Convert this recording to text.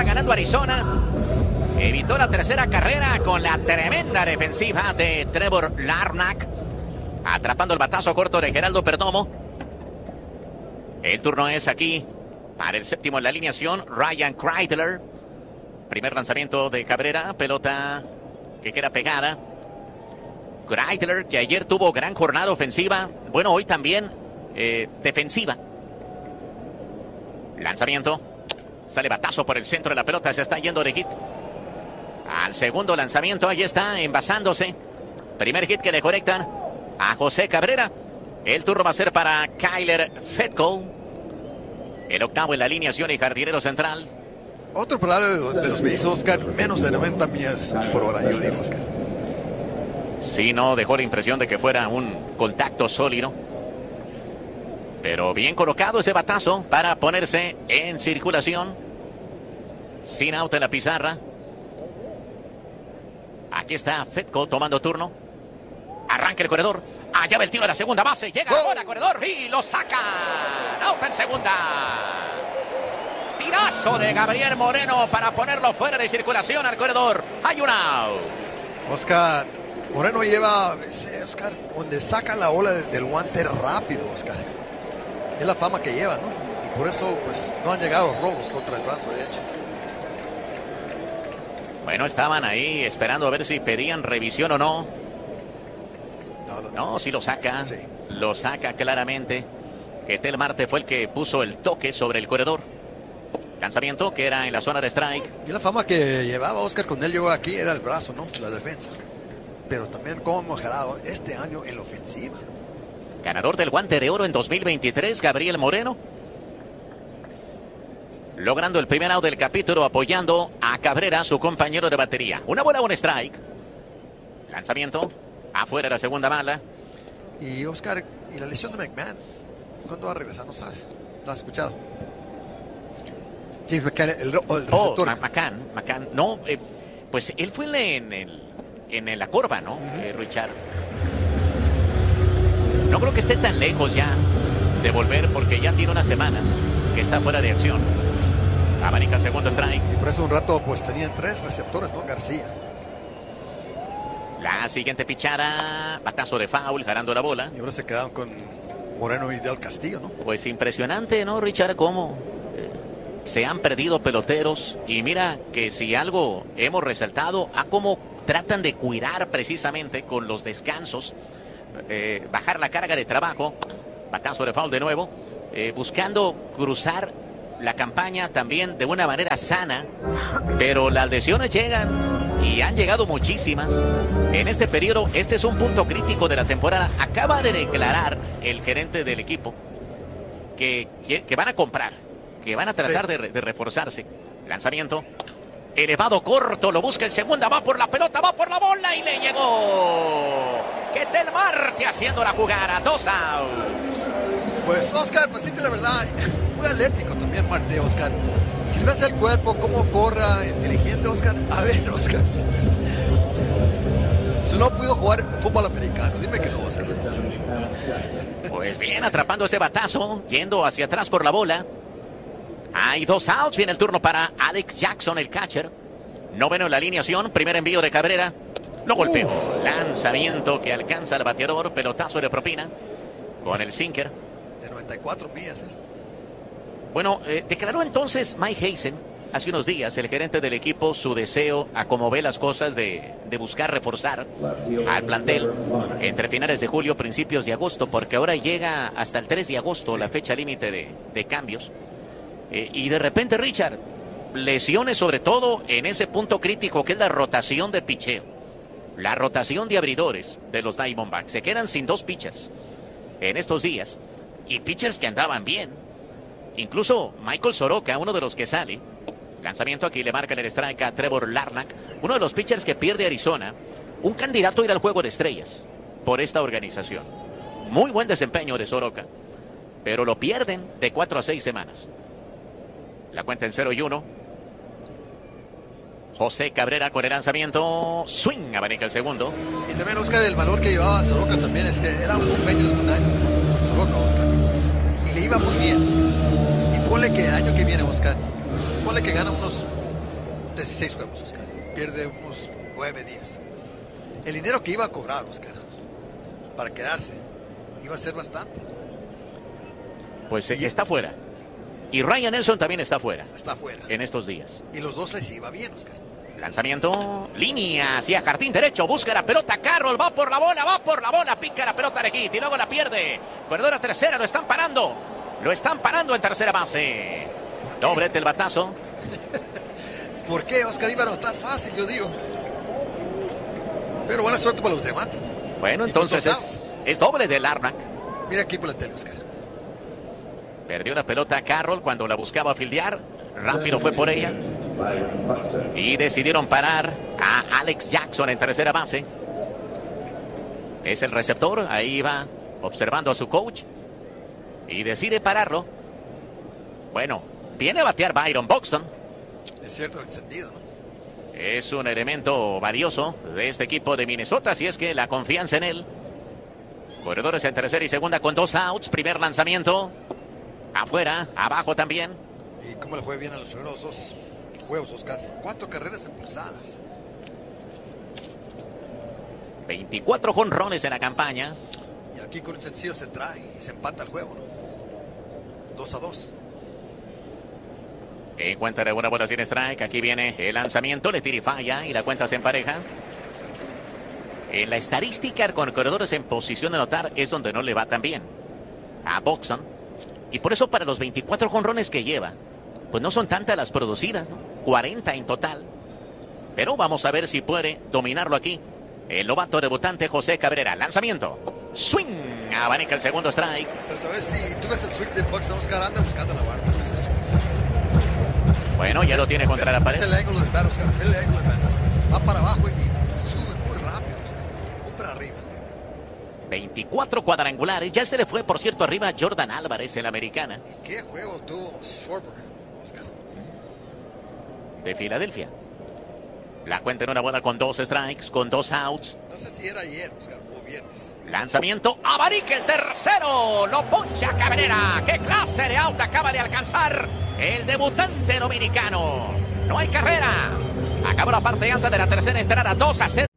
va ganando Arizona. Evitó la tercera carrera con la tremenda defensiva de Trevor Larnach, atrapando el batazo corto de Geraldo Perdomo. El turno es aquí para el séptimo en la alineación, Ryan Kreitler. Primer lanzamiento de Cabrera, pelota que queda pegada. Kreitler, que ayer tuvo gran jornada ofensiva, bueno, hoy también defensiva. Lanzamiento, sale batazo por el centro de la pelota, se está yendo de hit. Al segundo lanzamiento, ahí está, envasándose. Primer hit que le conectan a José Cabrera. El turno va a ser para Kyler Fetko, el octavo en la alineación y jardinero central. Otro probable de los B's, Oscar, menos de 90 millas por hora, yo digo, Oscar. Sí, no dejó la impresión de que fuera un contacto sólido. Pero bien colocado ese batazo para ponerse en circulación. Sin out en la pizarra. Aquí está Fetko tomando turno. Arranca el corredor. Allá va el tiro de la segunda base. Llega a bola, corredor. Y lo saca. Out en segunda. Tirazo de Gabriel Moreno para ponerlo fuera de circulación al corredor. Hay un out. Oscar, Moreno lleva, Oscar, donde saca la bola del guante rápido, Oscar. Es la fama que lleva, ¿no? Y por eso, pues, no han llegado los robos contra el brazo derecho. Bueno, estaban ahí esperando a ver si pedían revisión o no. No, sí lo saca. Sí. Lo saca claramente. Ketel Marte fue el que puso el toque sobre el corredor. Lanzamiento que era en la zona de strike. Y la fama que llevaba Oscar cuando él llegó aquí era el brazo, ¿no? La defensa. Pero también cómo hemos mejorado este año en la ofensiva. Ganador del Guante de Oro en 2023, Gabriel Moreno. Logrando el primer out del capítulo, apoyando a Cabrera, su compañero de batería. Una bola, un strike. Lanzamiento. Afuera la segunda bala. Y Oscar, ¿y la lesión de McMahon? ¿Cuándo va a regresar? No sabes. ¿Lo has escuchado? James McCann, el receptor. McCann. No, pues él fue en la curva, ¿no? Richard. No creo que esté tan lejos ya de volver porque ya tiene unas semanas que está fuera de acción. Abanica segundo strike. Y por eso un rato pues tenían 3 receptores, ¿no? García. La siguiente pichada, batazo de foul, jalando la bola. Y ahora se quedaron con Moreno y Del Castillo, ¿no? Pues impresionante, ¿no, Richard? Cómo se han perdido peloteros. Y mira que si algo hemos resaltado, a cómo tratan de cuidar precisamente con los descansos, bajar la carga de trabajo. Batazo de foul de nuevo, buscando cruzar la campaña también de una manera sana. Pero las lesiones llegan y han llegado muchísimas. En este periodo, este es un punto crítico de la temporada. Acaba de declarar el gerente del equipo que van a comprar, que van a tratar de reforzarse. Lanzamiento elevado corto, lo busca en segunda, va por la pelota, va por la bola y le llegó. Ketel Marte haciendo la jugada, 2 outs. Pues Oscar, pues sí, la verdad, muy atlético también Marte, Oscar. Si ves el cuerpo, cómo corra, inteligente, Oscar. A ver, Oscar. Si no pudo jugar fútbol americano, dime que no, Oscar. Pues bien, atrapando ese batazo, yendo hacia atrás por la bola. Hay 2 outs, viene el turno para Alex Jackson, el catcher. Noveno en la alineación, primer envío de Cabrera. Lo golpeó. Lanzamiento que alcanza al bateador, pelotazo de propina con el sinker. De 94 millas. Bueno, declaró entonces Mike Hazen hace unos días, el gerente del equipo, su deseo a cómo ve las cosas de buscar reforzar al plantel entre finales de julio, principios de agosto, porque ahora llega hasta el 3 de agosto la fecha límite de cambios. Y de repente, Richard, lesiones sobre todo en ese punto crítico que es la rotación de picheo, la rotación de abridores de los Diamondbacks. Se quedan sin 2 pitchers en estos días y pitchers que andaban bien. Incluso Michael Soroka, uno de los que sale. Lanzamiento aquí, le marcan el strike a Trevor Larnach, uno de los pitchers que pierde Arizona, un candidato a ir al juego de estrellas por esta organización. Muy buen desempeño de Soroka, pero lo pierden de 4 a 6 semanas. La cuenta en 0-1. José Cabrera con el lanzamiento. Swing, abanica el segundo. Y también, Oscar, el valor que llevaba Soroka también es que era un convenio de un año. Soroka, Oscar. Y le iba muy bien. Y ponle que el año que viene, Oscar, ponle que gana unos 16 juegos, Oscar. Pierde unos 9, 10. El dinero que iba a cobrar, Oscar, para quedarse, iba a ser bastante. Pues está fuera. Y Ryan Nelson también está fuera. Está fuera. En estos días. Y los dos les iba bien, Oscar. Lanzamiento, línea hacia jardín derecho, busca la pelota, Carroll, va por la bola, pica la pelota de Hit y luego la pierde. Corredor a tercera, lo están parando en tercera base. Doblete el batazo. ¿Por qué, Oscar? Iba a anotar fácil, yo digo. Pero buena suerte para los demás. Bueno, entonces es doble de Larnach. Mira aquí por la tele, Oscar. Perdió la pelota Carroll cuando la buscaba fildear. Rápido fue por ella. Y decidieron parar a Alex Jackson en tercera base. Es el receptor. Ahí va observando a su coach. Y decide pararlo. Bueno, viene a batear Byron Buxton. Es cierto, el encendido, ¿no? Es un elemento valioso de este equipo de Minnesota. Si es que la confianza en él. Corredores en tercera y segunda con 2 outs. Primer lanzamiento. Afuera, abajo también. ¿Y cómo le fue bien a los primeros 2 juegos, Oscar? 4 carreras impulsadas. 24 jonrones en la campaña. Y aquí con un sencillo se trae y se empata el juego, ¿no? 2-2. En cuenta de una bola sin strike. Aquí viene el lanzamiento. Le tira y falla y la cuenta se empareja. En la estadística con corredores en posición de anotar es donde no le va tan bien a Buxton. Y por eso para los 24 jonrones que lleva, pues no son tantas las producidas, ¿no? 40 en total. Pero vamos a ver si puede dominarlo aquí. El novato debutante José Cabrera. Lanzamiento. Swing. Abanica el segundo strike. Pero tal vez si tú ves el swing de Buxton, Oscar, anda buscando la barra. No ese swing. Bueno, ya lo tiene contra la pared. Es el ángulo del bat, Oscar. El ángulo del bat. Va para abajo y sube muy rápido, Oscar. Muy para arriba. 24 cuadrangulares. Ya se le fue, por cierto, arriba a Jordan Álvarez en la americana. ¿Y qué juego tuvo Schwarber, Oscar? De Filadelfia. La cuenta en una bola con 2 strikes, con 2 outs. No sé si era ayer, Oscar, o viernes. Lanzamiento, abarique el tercero. Lo poncha Cabrera. ¿Qué clase de out acaba de alcanzar el debutante dominicano? No hay carrera. Acabó la parte alta de la tercera entrada, 2-0.